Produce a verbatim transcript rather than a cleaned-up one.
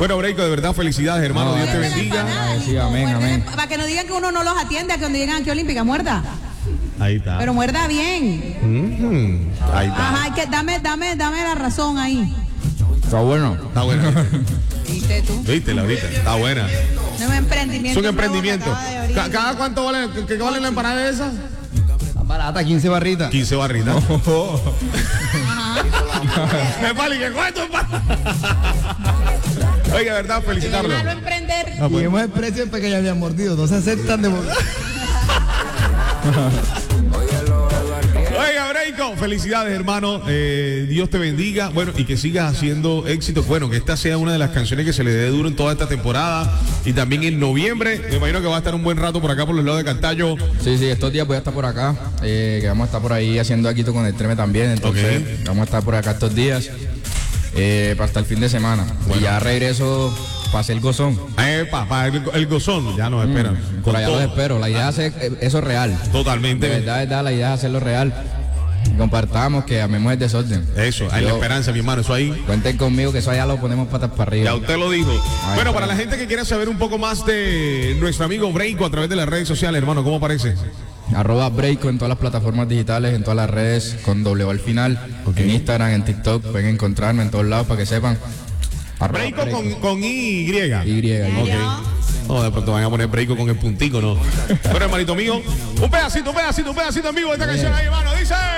Bueno, Breiko, de verdad, felicidades, hermano. No, Dios te muerden bendiga. empanadas, sí, amén, Muerden amén. emp- Para que no digan que uno no los atiende, a que cuando llegan aquí a Olímpica, muerda. Ahí está. Pero muerda bien. Mhm. Ahí está. Ajá, hay que, dame, dame, dame la razón ahí. Está bueno. Está buena. ¿Viste tú? Viste, Laurita. Está buena. Es un emprendimiento. Es un nuevo que emprendimiento. acaba de abrir. Ca- ¿Cada cuánto vale, qué vale la empanada esa? Barata, quince barritas. quince barritas. Me vale que cuánto. Oiga, verdad, felicitarlo. Malo emprender. Ah, pues. Dijimos el precio porque ya habían mordido. No se aceptan de morder. Oiga, Breiko, felicidades, hermano. Eh, Dios te bendiga. Bueno, y que sigas haciendo éxito. Bueno, que esta sea una de las canciones que se le dé duro en toda esta temporada. Y también en noviembre. Me imagino que va a estar un buen rato por acá por los lados de Cartayo. Sí, sí, estos días voy a estar por acá. Eh, que vamos a estar por ahí haciendo aquí con el Treme también. Entonces, Ok. vamos a estar por acá estos días. Eh, para hasta el fin de semana. Bueno. Y ya regreso para hacer gozón. Epa, para el, el gozón. Ya nos esperan. Por Con allá todo. los espero. La idea es hacer eh, eso real. Totalmente. De verdad, de verdad, la idea es hacerlo real. Compartamos, que amemos el desorden. Eso, hay la Yo- esperanza, mi hermano. Eso ahí. Cuenten conmigo que eso allá lo ponemos patas para arriba. Ya usted lo dijo. Ahí Bueno, está. para la gente que quiera saber un poco más de nuestro amigo Breiko a través de las redes sociales, hermano, ¿cómo aparece? Arroba Breiko en todas las plataformas digitales, en todas las redes, con doble O al final. Ok. En Instagram, en TikTok, pueden encontrarme en todos lados para que sepan. Arroba Breiko con, con Y. Y. Ok. Y. No, de pronto van a poner Breiko con el puntico, ¿no? Pero hermanito mío, un pedacito, un pedacito, un pedacito en vivo de esta canción ahí, hermano. Dice.